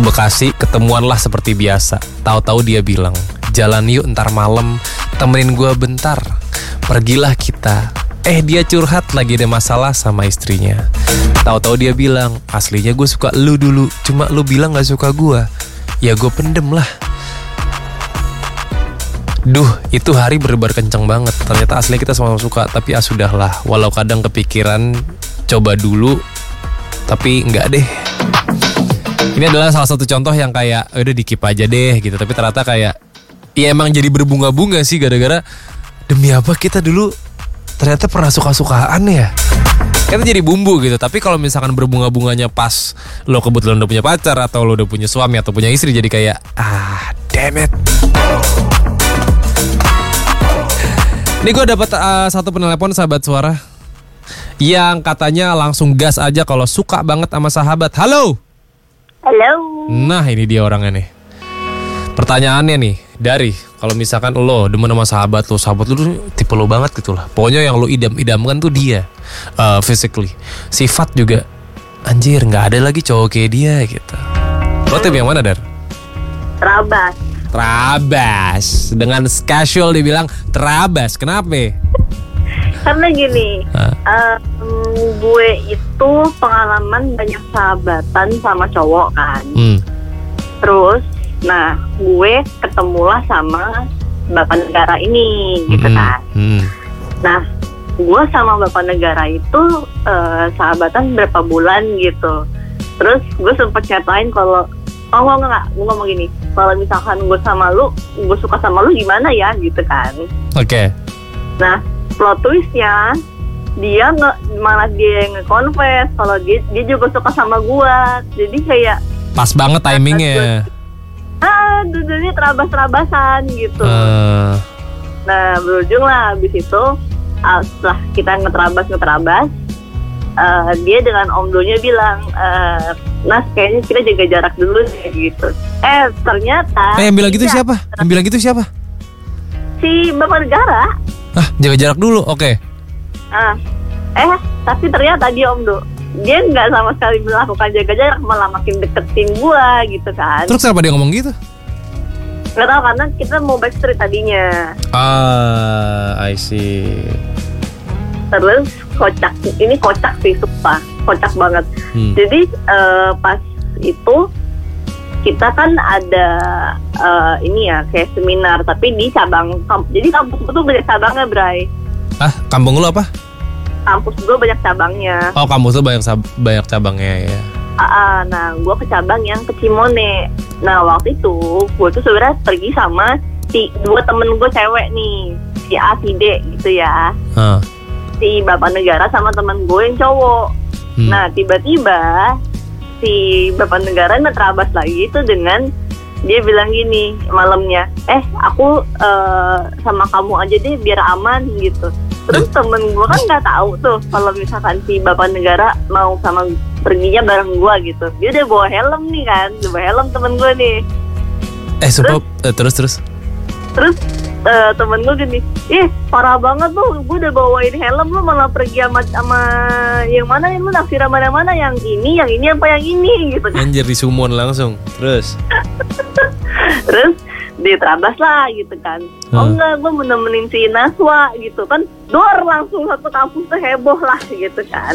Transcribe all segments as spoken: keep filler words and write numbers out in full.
ke Bekasi, ketemuan lah seperti biasa. Tahu-tahu dia bilang, jalan yuk ntar malam, temenin gue bentar. Pergilah kita. Eh dia curhat lagi ada masalah sama istrinya. Tahu-tahu dia bilang, aslinya gue suka lu dulu, cuma lu bilang gak suka gue. Ya gue pendem lah. Duh, itu hari berdebar kenceng banget. Ternyata aslinya kita sama-sama suka, tapi ah sudahlah. Walau kadang kepikiran coba dulu, tapi enggak deh. Ini adalah salah satu contoh yang kayak udah di-keep aja deh gitu. Tapi ternyata kayak ya emang jadi berbunga-bunga sih, gara-gara demi apa kita dulu ternyata pernah suka-sukaan ya. Kita jadi bumbu gitu. Tapi kalau misalkan berbunga-bunganya pas lo kebetulan udah punya pacar, atau lo udah punya suami atau punya istri, jadi kayak ah damn it. Ini gue dapat uh, satu penelepon sahabat suara yang katanya langsung gas aja kalau suka banget sama sahabat. Halo. Halo. Nah ini dia orangnya nih. Pertanyaannya nih, dari kalau misalkan lo demen sama sahabat lo, sahabat lo tuh tipe lo banget gitu lah. Pokoknya yang lo idam-idamkan tuh dia, uh, physically, sifat juga. Anjir, nggak ada lagi cowok kayak dia gitu. Lo tim yang mana, Dar? Terabas. Terabas. Dengan casual dibilang terabas. Kenapa? Karena gini, um, gue itu pengalaman banyak sahabatan sama cowok kan. Hmm. Terus, nah gue ketemulah sama bapak negara ini, gitu hmm. kan. Hmm. Nah, gue sama bapak negara itu uh, sahabatan berapa bulan gitu. Terus gue sempet nyatain kalau oh enggak, enggak, gue ngomong gini, kalau misalkan gue sama lu, gue suka sama lu gimana ya, gitu kan. Oke. Okay. Nah, plot twistnya, dia nge, malah dia yang nge-confess kalau dia, dia juga suka sama gue. Jadi kayak pas banget timingnya. Ah, duduknya terabas-terabasan gitu. Uh. Nah, berujung lah abis itu, setelah kita ngeterabas-ngeterabas, uh, dia dengan Om Donya bilang, uh, Nas kayaknya kita jaga jarak dulu deh gitu. Eh ternyata Eh yang bilang gitu siapa? Yang bilang gitu siapa? Si bapak negara. Ah jaga jarak dulu, oke okay. ah, Eh tapi ternyata dia Om Do, dia gak sama sekali melakukan jaga jarak, malah makin deketin gua gitu kan. Terus kenapa dia ngomong gitu? Gak tau, karena kita mau backstreet tadinya. Ah I see. Terus kocak, ini kocak sih sumpah, kocak banget. hmm. Jadi uh, pas itu kita kan ada uh, ini ya kayak seminar, tapi di cabang kamp- jadi kampus gue tuh banyak cabangnya, Bray. Ah, kampung lu apa? Kampus gue banyak cabangnya. Oh, kampus lu banyak sab- banyak cabangnya ya. Uh, uh, nah, gue ke cabang yang ke Cimone. Nah, waktu itu gue tuh sebenarnya pergi sama si dua temen gue cewek nih, si A, si D gitu ya. Uh. Si bapak negara sama teman gue yang cowok. Hmm. Nah tiba-tiba si bapak negara terabas lagi itu dengan dia bilang gini malamnya, eh aku uh, sama kamu aja deh biar aman gitu. Terus temen gue kan nggak tahu tuh kalau misalkan si bapak negara mau sama perginya bareng gue gitu. Dia udah bawa helm nih kan, udah bawa helm temen gue nih. Eh sebab terus, uh, terus terus terus Uh, temen gue gini, ih parah banget tuh, gue udah bawain helm lu malah pergi sama, sama yang mana yang lu naksir mana-mana, yang ini, yang ini apa yang ini gitu. Anjir disumon langsung, terus terus dia terabas lah gitu kan. hmm. Oh enggak, gue mau nemenin si Naswa gitu kan. Dor langsung satu kampus tuh heboh lah gitu kan.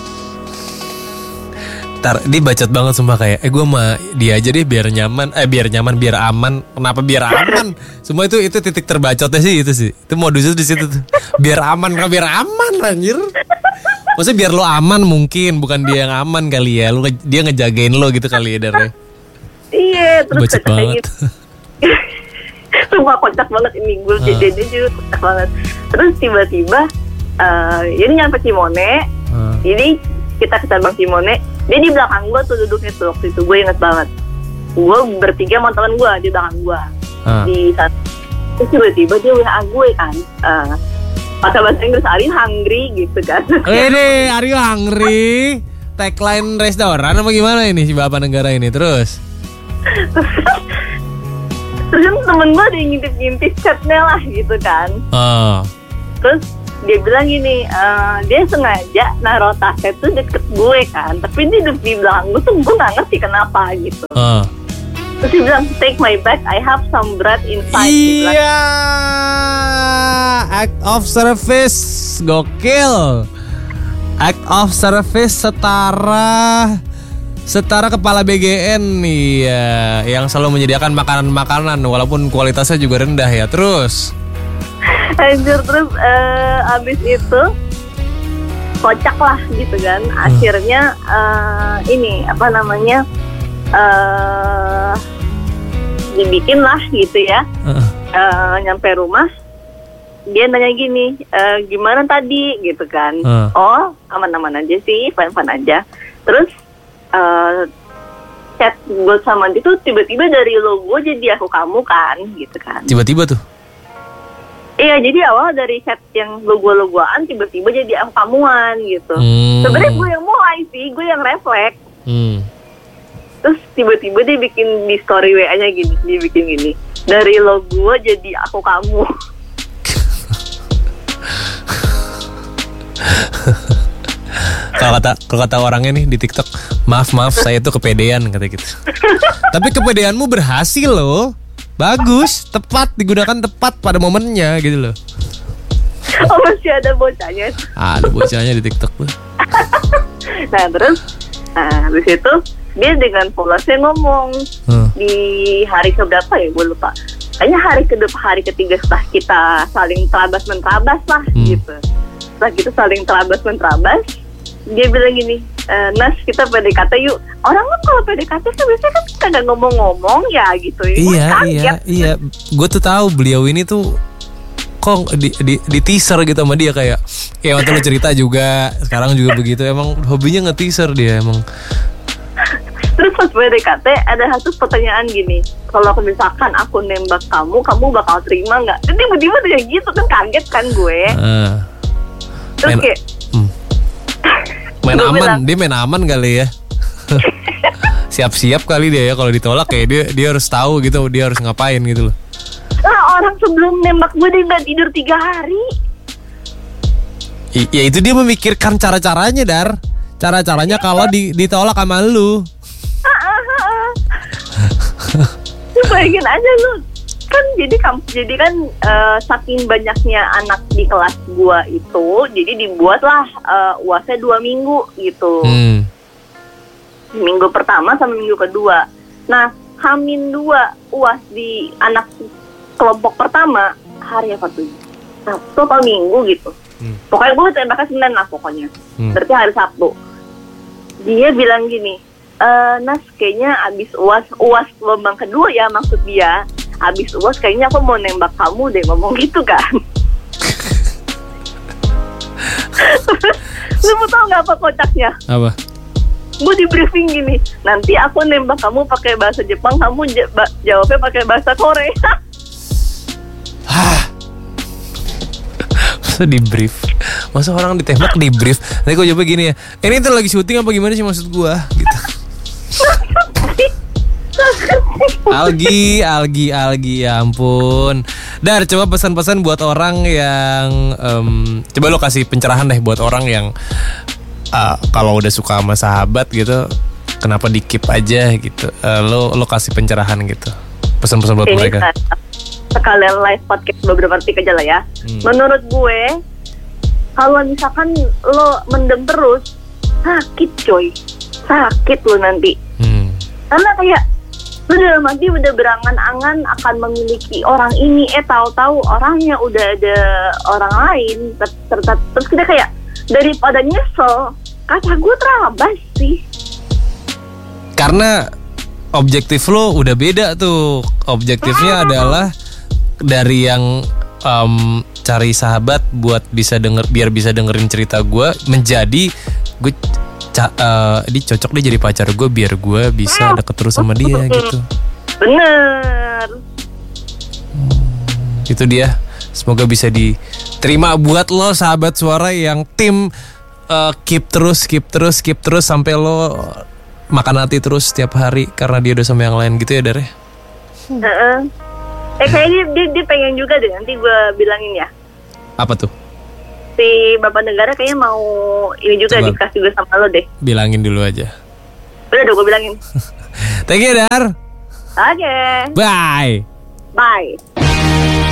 Ntar, dia bacot banget sumpah kayak eh gue sama dia aja deh biar nyaman, eh biar nyaman biar aman. Kenapa biar aman? Semua itu itu titik terbacotnya sih itu sih. Itu modusnya di situ tuh. Biar aman, kan biar aman anjir. Maksudnya biar lo aman mungkin, bukan dia yang aman kali ya. Lu dia ngejagain lo gitu kali ya, Dar. Iya, terus bacot banget. Gitu. Sumpah kocak banget ini gue uh. jadi juga kocak banget. Terus tiba-tiba uh, ini nyampe Cimone. Uh. Jadi kita ke cabang Cimone. Dia di belakang gue tuh duduknya tuh waktu itu, gue inget banget. Gue bertiga sama temen gue di belakang gue. uh. Di saat terus tiba-tiba dia W A gue kan, uh, pakai bahasa Inggris, Ari hungry gitu kan. Ini Ari hungry, tagline restoran apa gimana ini si bapak negara ini. Terus terus temen gue ada ngintip-ngintip chatnya lah gitu kan. uh. Terus dia bilang gini, uh, dia sengaja naruh tasnya tuh deket gue kan, tapi dia duduk di belakang gue tuh gue nggak ngerti kenapa gitu. Uh. Terus dia bilang, take my bag, I have some bread inside. Iya, act of service, gokil. Act of service setara setara kepala B G N nih ya, yang selalu menyediakan makanan-makanan walaupun kualitasnya juga rendah ya. Terus Anjir, terus uh, abis itu kocak lah gitu kan. Akhirnya uh, ini apa namanya uh, dibikin lah gitu ya. uh. Uh, nyampe rumah dia nanya gini, e, gimana tadi gitu kan. uh. Oh aman-aman aja sih, fine-fine aja. Terus uh, chat gue sama dia tuh tiba-tiba dari lo gue jadi aku kamu kan gitu kan. Tiba-tiba tuh? Iya, jadi awal dari chat yang logo-logoan tiba-tiba jadi aku kamuan gitu. hmm. Sebenarnya gue yang mulai sih, gue yang refleks. hmm. Terus tiba-tiba dia bikin di story W A-nya gini, dia bikin gini, dari lo gue jadi aku kamu. Kalau kata kalau kata orangnya nih di TikTok, maaf maaf saya tuh kepedean kata gitu. Tapi kepedeanmu berhasil loh. Bagus, tepat, digunakan tepat pada momennya gitu loh. Oh masih ada bocahnya? Ada bocahnya di TikTok tuh. Nah terus, nah habis itu dia dengan polosnya ngomong hmm. di hari keberapa ya, gue lupa. Kayaknya hari kedua, hari ketiga setelah kita saling terabas menterabas lah hmm. gitu. Setelah kita saling terabas menterabas, dia bilang gini, e, Nas kita P D K T yuk. Orang kan kalau P D K T kan biasanya kan kagak ngomong-ngomong ya gitu. Iya iya iya. Gue tuh tahu beliau ini tuh kok di, di, di teaser gitu sama dia kayak, ya waktu lu cerita juga sekarang juga begitu. Emang hobinya nge-teaser dia emang. Terus pas P D K T ada satu pertanyaan gini, kalau misalkan aku nembak kamu, kamu bakal terima nggak? Jadi tiba-tiba dia gitu kan, kaget kan gue. Uh, Terus main, kayak hmm. main aman, bilang, dia main aman kali ya. Siap-siap kali dia ya kalau ditolak kayak dia dia harus tahu gitu, dia harus ngapain gitu loh. Nah, orang sebelum nembak gue dia nggak tidur tiga hari. I- ya itu dia memikirkan cara-caranya Dar, cara-caranya kalau di, ditolak sama lu. Lu bayangin aja lu kan, jadi kamu jadi kan uh, saking banyaknya anak di kelas gua itu, jadi dibuatlah uh, U A S-nya dua minggu gitu. hmm. Minggu pertama sama minggu kedua. Nah Hamin dua U A S di anak kelompok pertama hari apa tuh? Sabtu atau Minggu gitu. hmm. Pokoknya gue tembaknya Senin lah pokoknya. hmm. Berarti hari Sabtu. Dia bilang gini, e, Nas kayaknya abis U A S U A S gelombang kedua ya, maksud dia abis U A S kayaknya aku mau nembak kamu deh, ngomong gitu kan. Lu mau tau gak apa kocaknya? Apa? Gue di briefing gini, nanti aku nembak kamu pakai bahasa Jepang, kamu j- ba- jawabnya pakai bahasa Korea. Hah? Masa di brief? Masa orang ditembak di brief? Nanti gue coba gini ya, ini tuh lagi syuting apa gimana sih maksud gue gitu. Algi, Algi, Algi, ya ampun. Dar, coba pesan-pesan buat orang yang um, coba lo kasih pencerahan deh buat orang yang uh, kalau udah suka sama sahabat gitu, kenapa di keep aja gitu. uh, Lo lo kasih pencerahan gitu, pesan-pesan buat ini mereka. Sekalian live podcast beberapa detik aja lah ya. hmm. Menurut gue, kalau misalkan lo mendem terus, sakit coy, sakit lo nanti. hmm. Karena kayak lu dalam hati udah berangan-angan akan memiliki orang ini, eh tahu-tahu orangnya udah ada orang lain. Terus, terus kita kayak daripada nyesel, kata gue terabas sih. Karena objektif lo udah beda tuh. Objektifnya ah. adalah dari yang um, cari sahabat buat bisa denger, biar bisa dengerin cerita gue, menjadi gue Ca- uh, dia cocok dia jadi pacar gue biar gue bisa deket terus sama dia gitu. Bener. hmm, Itu dia. Semoga bisa diterima buat lo sahabat suara yang tim uh, keep terus, keep terus, keep terus sampai lo makan hati terus setiap hari karena dia udah sama yang lain gitu ya Dar. hmm. uh-uh. Eh kayaknya dia, dia pengen juga deh, nanti gue bilangin ya. Apa tuh? si Bapak Negara kayaknya mau ini juga dikasih juga sama lo deh. Bilangin dulu aja. Udah dong gue bilangin. Thank you, Dar. Oke. Okay. Bye. Bye.